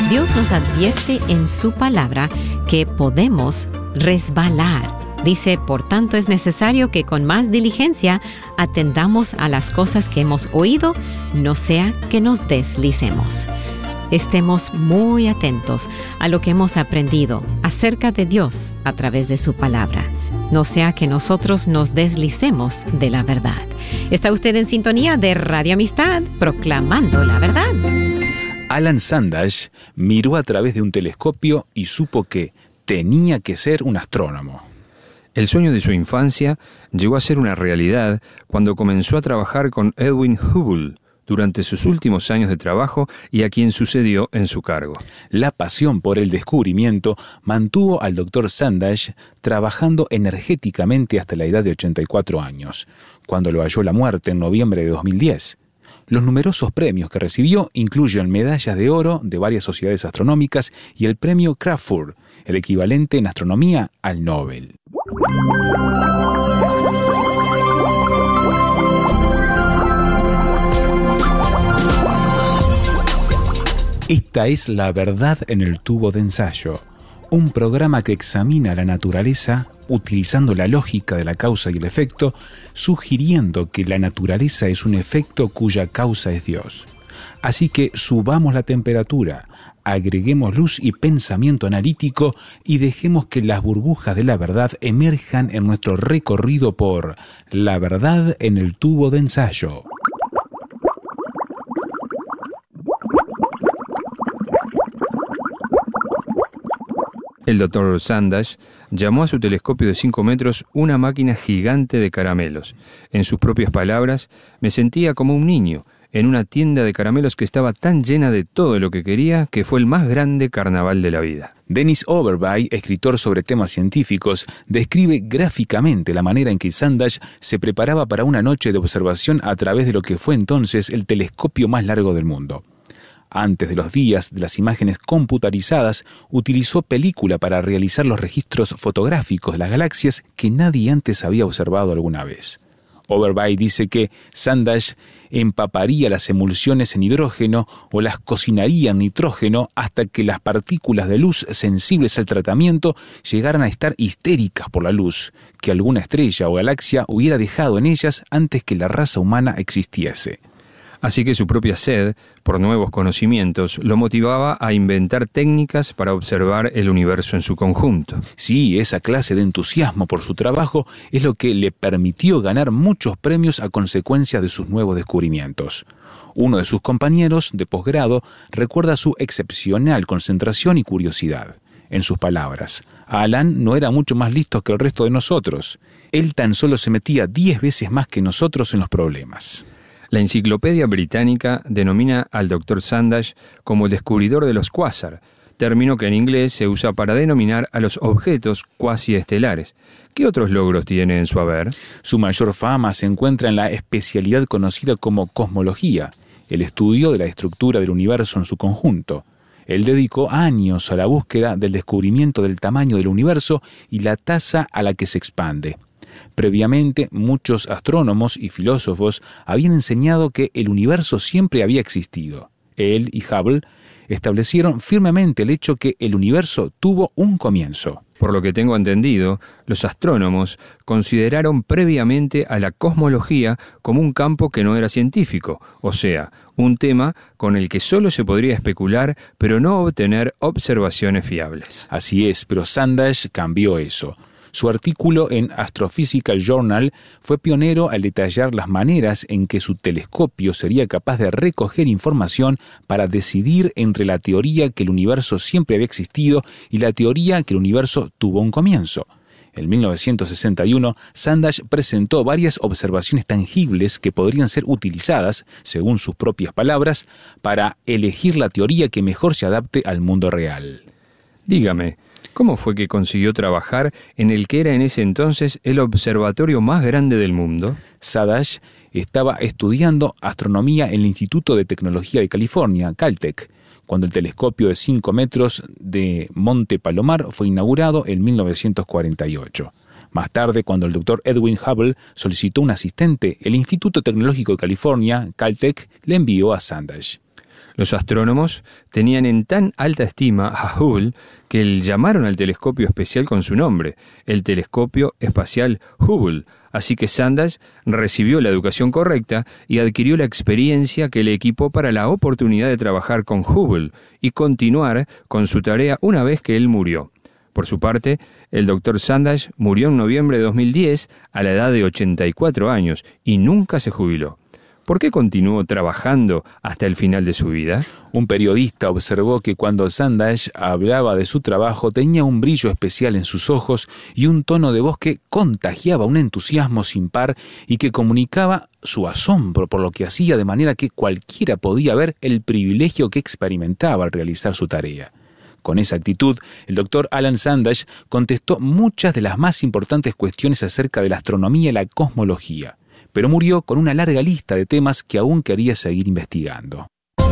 Dios nos advierte en su palabra que podemos resbalar. Dice, por tanto es necesario que con más diligencia atendamos a las cosas que hemos oído, no sea que nos deslicemos. Estemos muy atentos a lo que hemos aprendido acerca de Dios a través de su palabra. No sea que nosotros nos deslicemos de la verdad. ¿Está usted en sintonía de Radio Amistad, proclamando la verdad? Alan Sandage miró a través de un telescopio y supo que tenía que ser un astrónomo. El sueño de su infancia llegó a ser una realidad cuando comenzó a trabajar con Edwin Hubble durante sus últimos años de trabajo y a quien sucedió en su cargo. La pasión por el descubrimiento mantuvo al Dr. Sandage trabajando energéticamente hasta la edad de 84 años, cuando lo halló la muerte en noviembre de 2010. Los numerosos premios que recibió incluyen medallas de oro de varias sociedades astronómicas y el premio Crafoord, el equivalente en astronomía al Nobel. Esta es La Verdad en el Tubo de Ensayo, un programa que examina la naturaleza utilizando la lógica de la causa y el efecto, sugiriendo que la naturaleza es un efecto cuya causa es Dios. Así que subamos la temperatura, agreguemos luz y pensamiento analítico y dejemos que las burbujas de la verdad emerjan en nuestro recorrido por La Verdad en el Tubo de Ensayo. El Dr. Sandage llamó a su telescopio de 5 metros una máquina gigante de caramelos. En sus propias palabras, me sentía como un niño en una tienda de caramelos que estaba tan llena de todo lo que quería que fue el más grande carnaval de la vida. Dennis Overby, escritor sobre temas científicos, describe gráficamente la manera en que Sandage se preparaba para una noche de observación a través de lo que fue entonces el telescopio más largo del mundo. Antes de los días de las imágenes computarizadas, utilizó película para realizar los registros fotográficos de las galaxias que nadie antes había observado alguna vez. Overby dice que Sandage empaparía las emulsiones en hidrógeno o las cocinaría en nitrógeno hasta que las partículas de luz sensibles al tratamiento llegaran a estar histéricas por la luz que alguna estrella o galaxia hubiera dejado en ellas antes que la raza humana existiese. Así que su propia sed por nuevos conocimientos lo motivaba a inventar técnicas para observar el universo en su conjunto. Sí, esa clase de entusiasmo por su trabajo es lo que le permitió ganar muchos premios a consecuencia de sus nuevos descubrimientos. Uno de sus compañeros de posgrado recuerda su excepcional concentración y curiosidad. En sus palabras, Alan no era mucho más listo que el resto de nosotros. Él tan solo se metía 10 veces más que nosotros en los problemas. La Enciclopedia Británica denomina al Dr. Sandage como el descubridor de los cuásar, término que en inglés se usa para denominar a los objetos cuasiestelares. ¿Qué otros logros tiene en su haber? Su mayor fama se encuentra en la especialidad conocida como cosmología, el estudio de la estructura del universo en su conjunto. Él dedicó años a la búsqueda del descubrimiento del tamaño del universo y la tasa a la que se expande. Previamente, muchos astrónomos y filósofos habían enseñado que el universo siempre había existido. Él y Hubble establecieron firmemente el hecho que el universo tuvo un comienzo. Por lo que tengo entendido, los astrónomos consideraron previamente a la cosmología como un campo que no era científico, o sea, un tema con el que solo se podría especular, pero no obtener observaciones fiables. Así es, pero Sandage cambió eso. Su artículo en Astrophysical Journal fue pionero al detallar las maneras en que su telescopio sería capaz de recoger información para decidir entre la teoría que el universo siempre había existido y la teoría que el universo tuvo un comienzo. En 1961, Sandage presentó varias observaciones tangibles que podrían ser utilizadas, según sus propias palabras, para elegir la teoría que mejor se adapte al mundo real. Dígame, ¿cómo fue que consiguió trabajar en el que era en ese entonces el observatorio más grande del mundo? Sandage estaba estudiando astronomía en el Instituto de Tecnología de California, Caltech, cuando el telescopio de 5 metros de Monte Palomar fue inaugurado en 1948. Más tarde, cuando el Dr. Edwin Hubble solicitó un asistente, el Instituto Tecnológico de California, Caltech, le envió a Sandage. Los astrónomos tenían en tan alta estima a Hubble que llamaron al telescopio especial con su nombre, el Telescopio Espacial Hubble. Así que Sandage recibió la educación correcta y adquirió la experiencia que le equipó para la oportunidad de trabajar con Hubble y continuar con su tarea una vez que él murió. Por su parte, el Dr. Sandage murió en noviembre de 2010 a la edad de 84 años y nunca se jubiló. ¿Por qué continuó trabajando hasta el final de su vida? Un periodista observó que cuando Sandage hablaba de su trabajo tenía un brillo especial en sus ojos y un tono de voz que contagiaba un entusiasmo sin par y que comunicaba su asombro por lo que hacía, de manera que cualquiera podía ver el privilegio que experimentaba al realizar su tarea. Con esa actitud, el Dr. Alan Sandage contestó muchas de las más importantes cuestiones acerca de la astronomía y la cosmología, pero murió con una larga lista de temas que aún quería seguir investigando.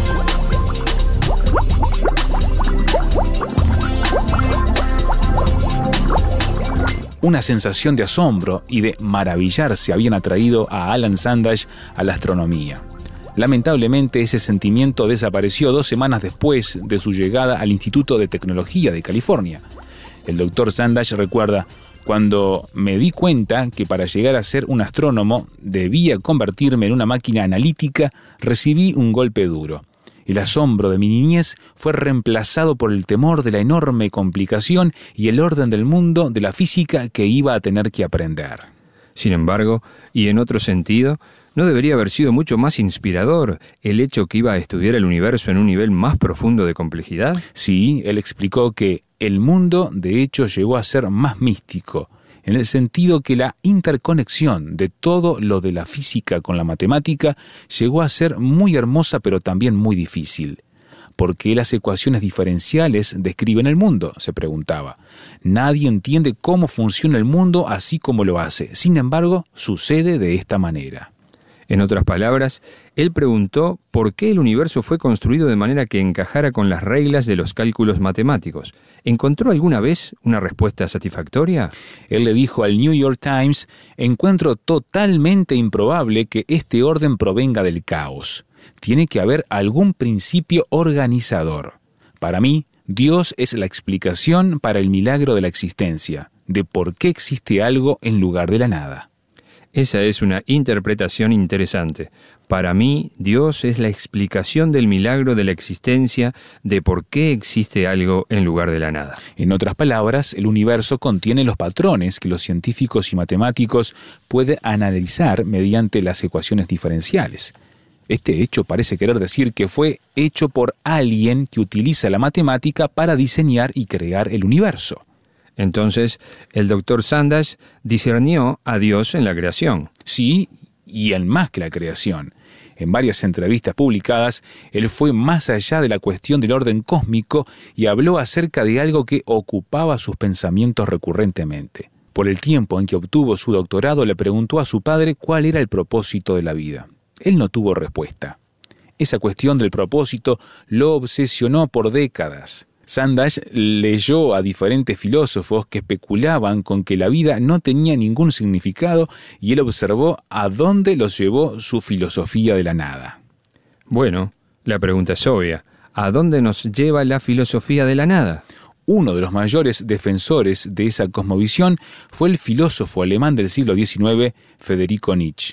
Una sensación de asombro y de maravillarse habían atraído a Alan Sandage a la astronomía. Lamentablemente, ese sentimiento desapareció 2 semanas después de su llegada al Instituto de Tecnología de California. El Dr. Sandage recuerda: cuando me di cuenta que para llegar a ser un astrónomo debía convertirme en una máquina analítica, recibí un golpe duro. El asombro de mi niñez fue reemplazado por el temor de la enorme complicación y el orden del mundo de la física que iba a tener que aprender. Sin embargo, y en otro sentido, ¿no debería haber sido mucho más inspirador el hecho que iba a estudiar el universo en un nivel más profundo de complejidad? Sí, él explicó que el mundo, de hecho, llegó a ser más místico, en el sentido que la interconexión de todo lo de la física con la matemática llegó a ser muy hermosa, pero también muy difícil. ¿Por qué las ecuaciones diferenciales describen el mundo?, se preguntaba. Nadie entiende cómo funciona el mundo así como lo hace. Sin embargo, sucede de esta manera. En otras palabras, él preguntó por qué el universo fue construido de manera que encajara con las reglas de los cálculos matemáticos. ¿Encontró alguna vez una respuesta satisfactoria? Él le dijo al New York Times: encuentro totalmente improbable que este orden provenga del caos. Tiene que haber algún principio organizador. Para mí, Dios es la explicación para el milagro de la existencia, de por qué existe algo en lugar de la nada. Esa es una interpretación interesante. Para mí, Dios es la explicación del milagro de la existencia, de por qué existe algo en lugar de la nada. En otras palabras, el universo contiene los patrones que los científicos y matemáticos pueden analizar mediante las ecuaciones diferenciales. Este hecho parece querer decir que fue hecho por alguien que utiliza la matemática para diseñar y crear el universo. Entonces, el Dr. Sandage discernió a Dios en la creación. Sí, y en más que la creación. En varias entrevistas publicadas, él fue más allá de la cuestión del orden cósmico y habló acerca de algo que ocupaba sus pensamientos recurrentemente. Por el tiempo en que obtuvo su doctorado, le preguntó a su padre cuál era el propósito de la vida. Él no tuvo respuesta. Esa cuestión del propósito lo obsesionó por décadas. Sandage leyó a diferentes filósofos que especulaban con que la vida no tenía ningún significado y él observó a dónde los llevó su filosofía de la nada. Bueno, la pregunta es obvia. ¿A dónde nos lleva la filosofía de la nada? Uno de los mayores defensores de esa cosmovisión fue el filósofo alemán del siglo XIX, Friedrich Nietzsche.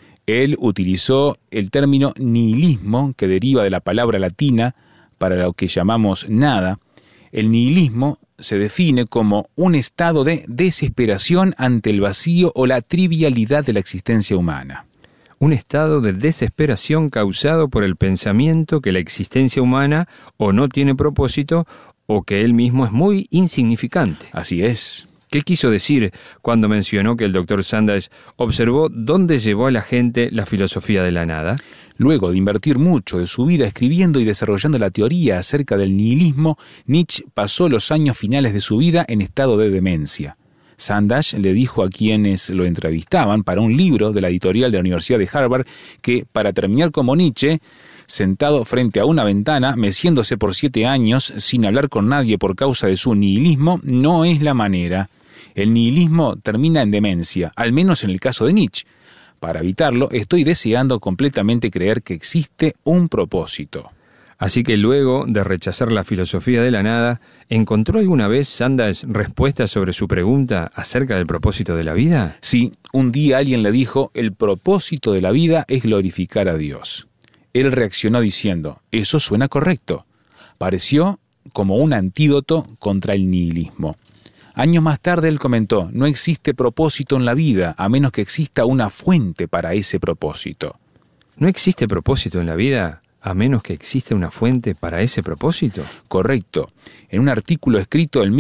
Él utilizó el término nihilismo, que deriva de la palabra latina para lo que llamamos nada. El nihilismo se define como un estado de desesperación ante el vacío o la trivialidad de la existencia humana. Un estado de desesperación causado por el pensamiento que la existencia humana o no tiene propósito o que él mismo es muy insignificante. Así es. ¿Qué quiso decir cuando mencionó que el Dr. Sandage observó dónde llevó a la gente la filosofía de la nada? Luego de invertir mucho de su vida escribiendo y desarrollando la teoría acerca del nihilismo, Nietzsche pasó los años finales de su vida en estado de demencia. Sandage le dijo a quienes lo entrevistaban para un libro de la editorial de la Universidad de Harvard que, para terminar como Nietzsche, sentado frente a una ventana, meciéndose por 7 años, sin hablar con nadie por causa de su nihilismo, no es la manera. El nihilismo termina en demencia, al menos en el caso de Nietzsche. Para evitarlo, estoy deseando completamente creer que existe un propósito. Así que luego de rechazar la filosofía de la nada, ¿encontró alguna vez Sandage respuestas sobre su pregunta acerca del propósito de la vida? Sí, un día alguien le dijo, el propósito de la vida es glorificar a Dios. Él reaccionó diciendo, eso suena correcto. Pareció como un antídoto contra el nihilismo. Años más tarde él comentó, no existe propósito en la vida a menos que exista una fuente para ese propósito. ¿No existe propósito en la vida a menos que exista una fuente para ese propósito? Correcto. En un artículo escrito en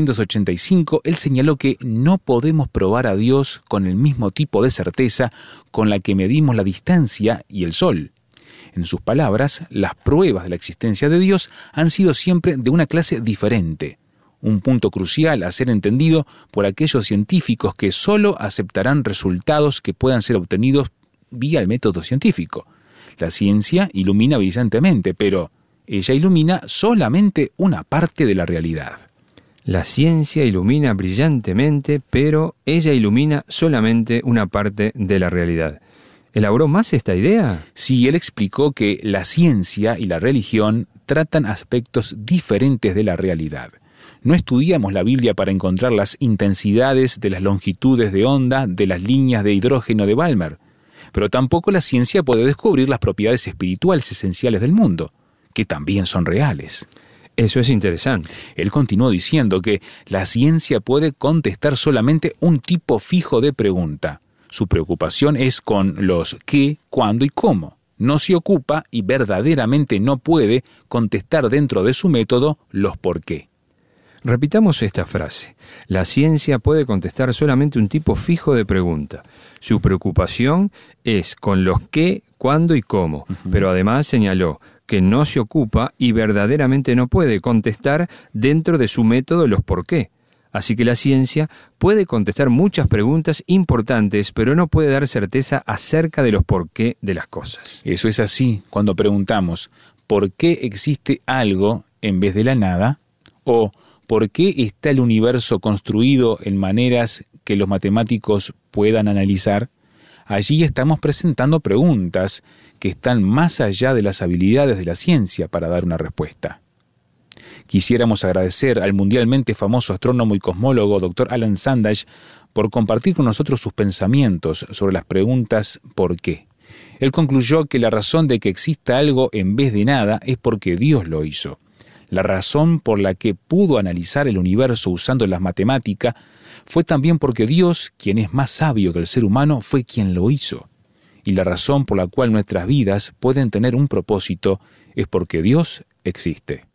1985, él señaló que no podemos probar a Dios con el mismo tipo de certeza con la que medimos la distancia y el sol. En sus palabras, las pruebas de la existencia de Dios han sido siempre de una clase diferente. Un punto crucial a ser entendido por aquellos científicos que solo aceptarán resultados que puedan ser obtenidos vía el método científico. La ciencia ilumina brillantemente, pero ella ilumina solamente una parte de la realidad. La ciencia ilumina brillantemente, pero ella ilumina solamente una parte de la realidad. ¿Elaboró más esta idea? Sí, él explicó que la ciencia y la religión tratan aspectos diferentes de la realidad. No estudiamos la Biblia para encontrar las intensidades de las longitudes de onda de las líneas de hidrógeno de Balmer, pero tampoco la ciencia puede descubrir las propiedades espirituales esenciales del mundo, que también son reales. Eso es interesante. Él continuó diciendo que la ciencia puede contestar solamente un tipo fijo de pregunta. Su preocupación es con los qué, cuándo y cómo. No se ocupa y verdaderamente no puede contestar dentro de su método los por qué. Repitamos esta frase. La ciencia puede contestar solamente un tipo fijo de pregunta. Su preocupación es con los qué, cuándo y cómo, pero además señaló que no se ocupa y verdaderamente no puede contestar dentro de su método los por qué. Así que la ciencia puede contestar muchas preguntas importantes, pero no puede dar certeza acerca de los por qué de las cosas. Eso es así cuando preguntamos ¿por qué existe algo en vez de la nada? O ¿por qué está el universo construido en maneras que los matemáticos puedan analizar? Allí estamos presentando preguntas que están más allá de las habilidades de la ciencia para dar una respuesta. Quisiéramos agradecer al mundialmente famoso astrónomo y cosmólogo Dr. Alan Sandage por compartir con nosotros sus pensamientos sobre las preguntas ¿por qué? Él concluyó que la razón de que exista algo en vez de nada es porque Dios lo hizo. La razón por la que pudo analizar el universo usando las matemáticas fue también porque Dios, quien es más sabio que el ser humano, fue quien lo hizo. Y la razón por la cual nuestras vidas pueden tener un propósito es porque Dios existe.